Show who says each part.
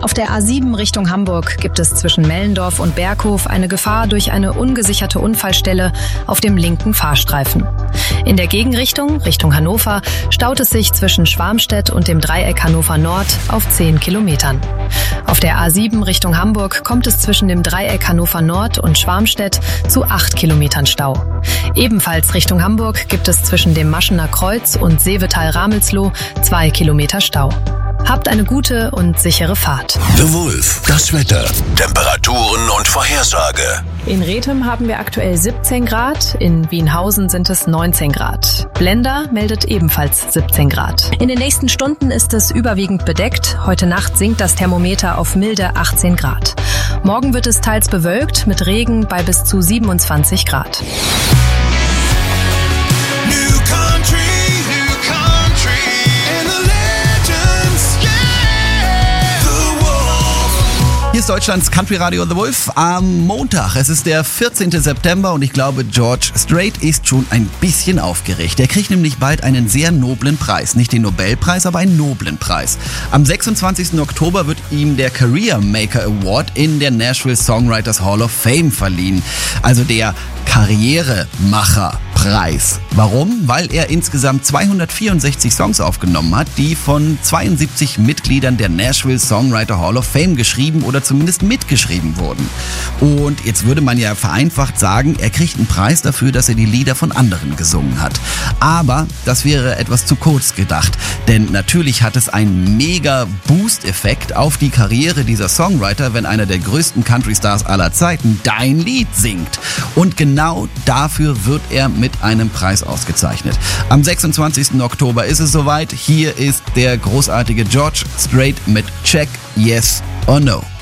Speaker 1: Auf der A7 Richtung Hamburg gibt es zwischen Mellendorf und Berghof eine Gefahr durch eine ungesicherte Unfallstelle auf dem linken Fahrstreifen. In der Gegenrichtung, Richtung Hannover, staut es sich zwischen Schwarmstedt und dem Dreieck Hannover Nord auf 10 Kilometern. Auf der A7 Richtung Hamburg kommt es zwischen dem Dreieck Hannover Nord und Schwarmstedt zu 8 Kilometern Stau. Ebenfalls Richtung Hamburg gibt es zwischen dem Maschener Kreuz und Seevetal-Ramelsloh 2 Kilometer Stau. Habt eine gute und sichere Fahrt.
Speaker 2: The Wolf, das Wetter, Temperaturen und Vorhersage.
Speaker 1: In Rethem haben wir aktuell 17 Grad, in Wienhausen sind es 19 Grad. Blenda meldet ebenfalls 17 Grad. In den nächsten Stunden ist es überwiegend bedeckt. Heute Nacht sinkt das Thermometer auf milde 18 Grad. Morgen wird es teils bewölkt mit Regen bei bis zu 27 Grad.
Speaker 3: Hier ist Deutschlands Country Radio The Wolf am Montag. Es ist der 14. September und ich glaube, George Strait ist schon ein bisschen aufgeregt. Er kriegt nämlich bald einen sehr noblen Preis. Nicht den Nobelpreis, aber einen noblen Preis. Am 26. Oktober wird ihm der Career Maker Award in der Nashville Songwriters Hall of Fame verliehen. Also der Karrieremacher-Preis. Warum? Weil er insgesamt 264 Songs aufgenommen hat, die von 72 Mitgliedern der Nashville Songwriter Hall of Fame geschrieben oder zumindest mitgeschrieben wurden. Und jetzt würde man ja vereinfacht sagen, er kriegt einen Preis dafür, dass er die Lieder von anderen gesungen hat. Aber das wäre etwas zu kurz gedacht, denn natürlich hat es einen mega Boost-Effekt auf die Karriere dieser Songwriter, wenn einer der größten Country-Stars aller Zeiten dein Lied singt. Und genau dafür wird er mit einem Preis ausgezeichnet. Am 26. Oktober ist es soweit. Hier ist der großartige George Strait mit Check Yes or No.